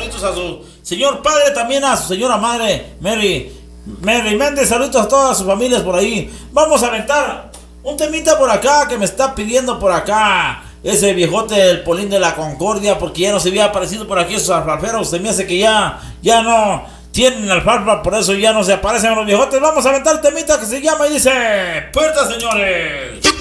saluditos a su señor padre, también a su señora madre, Mary Méndez, saluditos a todas sus familias por ahí. Vamos a aventar un temita por acá que me está pidiendo por acá ese viejote del Polín de la Concordia, porque ya no se había aparecido por aquí esos alfalferos. Se me hace que ya no tienen alfalfa, por eso ya no se aparecen los viejotes. Vamos a aventar un temita que se llama y dice: ¡Puerta, señores!